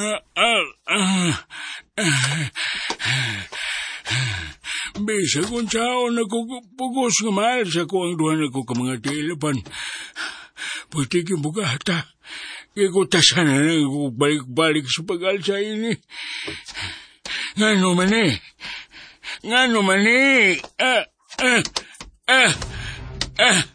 Bisa kung taon ako pugos nga mahal sa kuang duhan ako ka mga tilapan. Pwede yung bugata. Ikutasan na lang ako balik-balik sa pag-alsa ini. Nga naman eh. Nga naman eh.